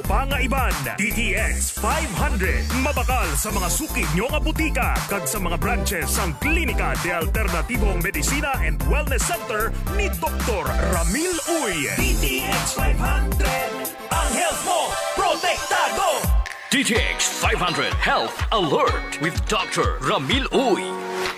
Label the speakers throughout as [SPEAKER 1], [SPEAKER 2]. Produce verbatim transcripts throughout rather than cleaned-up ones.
[SPEAKER 1] pangaiban. D T X five hundred. Mabakal sa mga sukig nyo nga butika kag sa mga branches sang Klinika de Alternatibong Medicina and Wellness Center ni Doktor Ramil Uy. D T X five hundred. Ang health mo, protektado!
[SPEAKER 2] D T X five hundred Health Alert with Doctor Ramil Uy.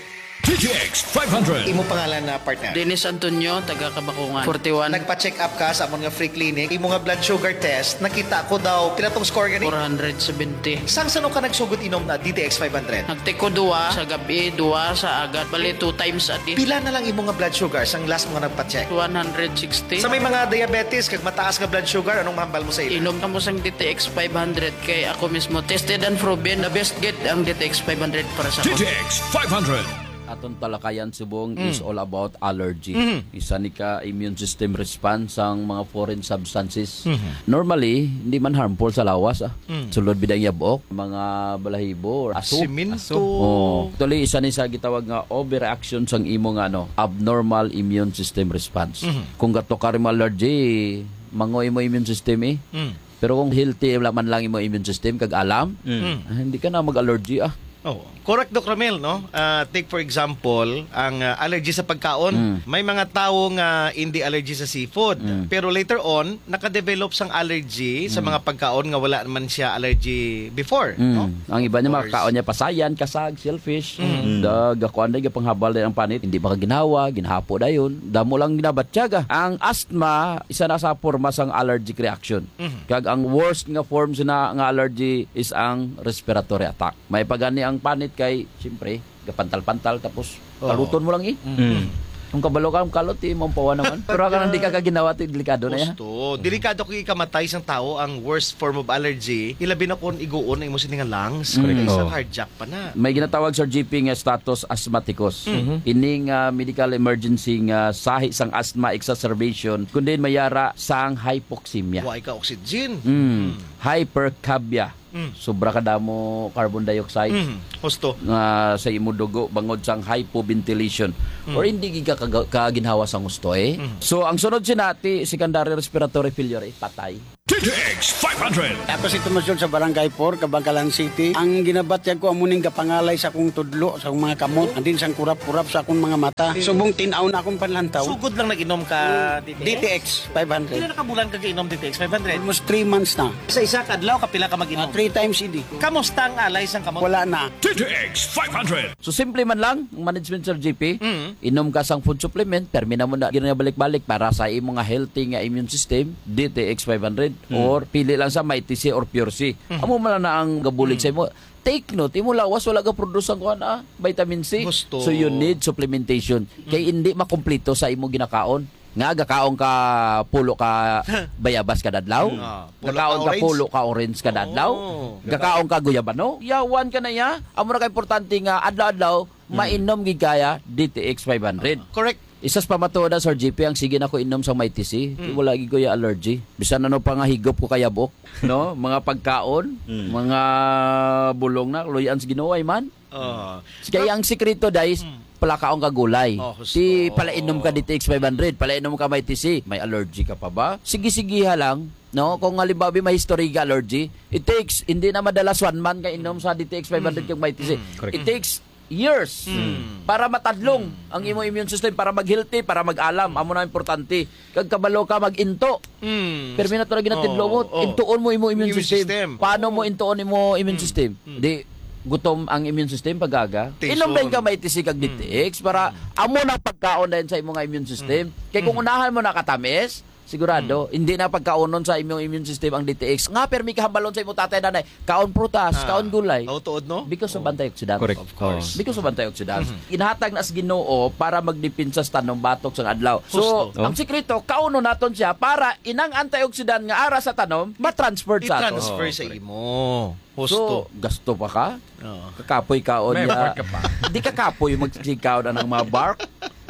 [SPEAKER 1] D T X five hundred.
[SPEAKER 3] Imo pangalan na partner?
[SPEAKER 4] Dennis Antonio, taga Kabakungan. forty-one.
[SPEAKER 3] Nagpa-check up ka sa amon nga free clinic. Imo nga blood sugar test, nakita ko daw, pila tong score gani?
[SPEAKER 4] four hundred seventy.
[SPEAKER 3] Sang sano ka nagsugod inom na D T X five hundred?
[SPEAKER 4] Nagtiko duwa sa gabi, duwa sa agat. Bali, two times a day.
[SPEAKER 3] Pila na lang imo nga blood sugar sang last mo nga nagpa-check?
[SPEAKER 4] one hundred sixty.
[SPEAKER 3] Sa may mga diabetes, kag mataas nga blood sugar, anong mahambal mo sa ila?
[SPEAKER 4] Inom ka mo sang D T X five hundred kay ako mismo. Tested and proven, the best get ang D T X five hundred para sa
[SPEAKER 1] D
[SPEAKER 4] ako.
[SPEAKER 1] T X five hundred.
[SPEAKER 5] Atong talakayan subong mm. is all about allergy.
[SPEAKER 1] Mm-hmm.
[SPEAKER 5] Isa ni ka immune system response sang mga foreign substances.
[SPEAKER 1] Mm-hmm.
[SPEAKER 5] Normally, hindi man harmful sa lawas. Ah.
[SPEAKER 1] Mm.
[SPEAKER 5] Sulod bidang yabok, mga balahibo, or aso.
[SPEAKER 3] Siminto.
[SPEAKER 5] Oh. Tuloy, isa ni sa gitawag nga overreaction sang imo nga ano, abnormal immune system response.
[SPEAKER 1] Mm-hmm.
[SPEAKER 5] Kung gato ka rin allergy, mangoy mo immune system eh.
[SPEAKER 1] Mm.
[SPEAKER 5] Pero kung healthy man lang imo immune system, kag alam,
[SPEAKER 1] Mm.
[SPEAKER 5] ah, hindi ka na mag-allergy ah.
[SPEAKER 3] Oh, correct Doc Ramil, no? Uh, take for example, ang uh, allergy sa pagkaon.
[SPEAKER 5] Mm.
[SPEAKER 3] May mga tao nga hindi allergy sa seafood.
[SPEAKER 5] Mm.
[SPEAKER 3] Pero later on, nakadevelop sang allergy sa mga pagkaon nga wala naman siya allergy before,
[SPEAKER 5] Mm.
[SPEAKER 3] no?
[SPEAKER 5] Ang iba niya
[SPEAKER 3] Of
[SPEAKER 5] mga kaon niya pasayan, kasag, shellfish. Mm. Dag ako anday panghabal day ang panit, hindi ba ka ginawa, ginhapo dayon. Damo lang ginabatyaga. Ang asthma isa na sa forma sang allergic reaction.
[SPEAKER 3] Mhm.
[SPEAKER 5] Kag ang worst nga forms na nga allergy is ang respiratory attack. May pagani ang panit kay siyempre gapantal-pantal tapos
[SPEAKER 3] Oo.
[SPEAKER 5] kaluton mo lang eh.
[SPEAKER 3] Mm.
[SPEAKER 5] Kung kabalo ka, kalot eh, mampawa naman. Pero ka hindi ka kaginawa, ito delikado na yan.
[SPEAKER 3] Gusto. Delikado kung ikamatay sang tao ang worst form of allergy. Ilabi na kung iguon na imo sini nga lungs.
[SPEAKER 5] Mm.
[SPEAKER 3] Kaya isang
[SPEAKER 5] Oh.
[SPEAKER 3] cardiac pa na.
[SPEAKER 5] May ginatawag sa G P nga status asthmaticus. Ining uh, medical emergency nga sahi sang asthma exacerbation kundi mayara sang hypoxemia.
[SPEAKER 3] Huwag ka oxygen.
[SPEAKER 5] Mm. Hypercapnia.
[SPEAKER 3] Mm.
[SPEAKER 5] Sobra kadamo carbon dioxide
[SPEAKER 3] Mm. Gusto.
[SPEAKER 5] nga sa imo dugo bangod sang hypoventilation or hindi giga ka- kaginhawa sang gusto eh. So ang sunod sinati secondary respiratory failure eh, patay.
[SPEAKER 1] D T X five hundred.
[SPEAKER 6] Ako si Tomasyon sa Barangay four, Kabangkalan City. Ang ginabatyag ko amuning kapangalay sa akong tudlo, sa akong mga kamot, andin sang kurap-kurap sa akong mga mata. Subong tinaw na akong panlantaw.
[SPEAKER 3] Sugod lang nag-inom ka D T X.
[SPEAKER 6] D T X five hundred.
[SPEAKER 3] Pila na kabulan ka inom D T X five hundred?
[SPEAKER 6] Almost three months na.
[SPEAKER 3] Sa isa kadlaw kapila ka
[SPEAKER 6] Uh,
[SPEAKER 3] mag-inom.
[SPEAKER 6] three times a day.
[SPEAKER 3] Kamusta ang alay sang kamot?
[SPEAKER 6] Wala na.
[SPEAKER 1] D T X five hundred.
[SPEAKER 5] So simple man lang ang management sa G P.
[SPEAKER 3] Mm.
[SPEAKER 5] Inom ka sang food supplement, permina mo na ginabalik-balik para sa imo nga healthy nga immune system, D T X five hundred or pili lang sa may T C or Pure C. Amo man na ang gabulig sa imo. Take note, imo lawas wala ka produce ang kuan ah, vitamin C.
[SPEAKER 3] Gusto.
[SPEAKER 5] So you need supplementation. Kay hindi makumpleto sa imo ginakaon. Nga gakaon ka pulo ka bayabas kada adlaw.
[SPEAKER 3] Ah, pulo
[SPEAKER 5] Gakaon
[SPEAKER 3] ka
[SPEAKER 5] ka
[SPEAKER 3] orange.
[SPEAKER 5] pulo ka orange kada adlaw.
[SPEAKER 3] Oh.
[SPEAKER 5] Gakaon ka guyabano. Yawan ka na ya. Amo na ka importante nga adlaw-adlaw mainom gid kaya D T X five hundred.
[SPEAKER 3] Correct.
[SPEAKER 5] Isas pamatuod sa G P ang sige na ko inom sa may T C.
[SPEAKER 3] Mm.
[SPEAKER 5] Wala gid ko ya allergy. Bisan ano pa nga higop ko kayabok, no? Mga pagkaon, mga bulong na luyan sa Ginoo ay man.
[SPEAKER 3] Uh,
[SPEAKER 5] Kaya ang sikreto guys, pala kaong kagulay.
[SPEAKER 3] Oh, gusto.
[SPEAKER 5] Ti pala inom ka D T X five hundred, pala inom ka may T C. May allergy ka pa ba? Sige-sige ha lang. No, kung halimbawa may history ka allergy, it takes hindi na madalas one month ka inom sa D T X five hundred kag may T C. It takes years para matadlong ang imo immune system para mag-healthy, para mag-alam. Amo na importante. Kag kabalo ka mag-into.
[SPEAKER 3] mm.
[SPEAKER 5] Pero minato na ginatidlo mo,
[SPEAKER 3] Oh, oh.
[SPEAKER 5] intuon mo imo immune
[SPEAKER 3] Immune
[SPEAKER 5] system.
[SPEAKER 3] system.
[SPEAKER 5] Paano mo intuon imo immune system? Di gutom ang immune system pagaga.
[SPEAKER 3] Tison.
[SPEAKER 5] Inom din ka may T C kag D T X para amo na pagkaon din sa imong immune system. Kay kung unahan mo nakatamis, sigurado hindi na pagkaonon sa imong immune system ang D T X. Nga permi ka hambalon sa imong tatay nanay, kaon prutas,
[SPEAKER 3] Ah.
[SPEAKER 5] kaon gulay.
[SPEAKER 3] Oh, tuod no?
[SPEAKER 5] Because of antioxidant.
[SPEAKER 7] Correct.
[SPEAKER 3] Of course.
[SPEAKER 5] Because of antioxidants. Inhatag na sa Ginoo para magdepensa sa tanong batok sa adlaw. So,
[SPEAKER 3] Gusto.
[SPEAKER 5] ang sikreto, kauno naton siya para inang antioxidant nga ara sa tanom, ma-transfer sa ato.
[SPEAKER 3] I-transfer sa imo. Husto.
[SPEAKER 5] So, gasto pa ka?
[SPEAKER 3] Oo.
[SPEAKER 5] Kakapoy kaon
[SPEAKER 7] May
[SPEAKER 5] niya.
[SPEAKER 7] bark ka pa.
[SPEAKER 5] Di ka kapoy magsikaw na ng mga bark.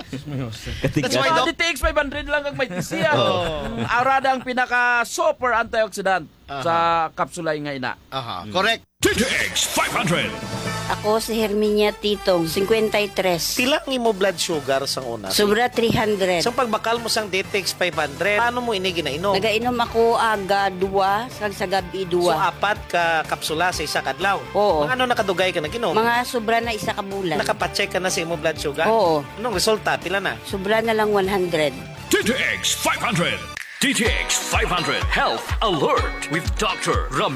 [SPEAKER 3] That's why,
[SPEAKER 5] Mga
[SPEAKER 3] Doc.
[SPEAKER 5] D T X five hundred lang ang may tisiya. Arada ang pinaka super antioxidant sa kapsulay nga ina.
[SPEAKER 3] Aha, correct.
[SPEAKER 1] D T X five hundred.
[SPEAKER 7] Ako si Herminia Titong, fifty-three.
[SPEAKER 3] Pila ang imo blood sugar sa una?
[SPEAKER 7] Sobra three hundred.
[SPEAKER 3] So pagbakal mo sang D T X five hundred, paano mo ini ginainom?
[SPEAKER 7] Nagainom ako aga duwa, kag sa gabi
[SPEAKER 3] So
[SPEAKER 7] duwa.
[SPEAKER 3] apat ka kapsula sa isa kadlaw.
[SPEAKER 7] Oo.
[SPEAKER 3] Mga ano nakadugay ka naginom?
[SPEAKER 7] Mga sobra na isa ka bulan.
[SPEAKER 3] Nakapacheck ka na sa imo blood sugar?
[SPEAKER 7] Oo.
[SPEAKER 3] Anong resulta? Pila na?
[SPEAKER 7] Sobra na lang one hundred.
[SPEAKER 2] D T X five hundred. D T X five hundred Health Alert with Doctor Ramil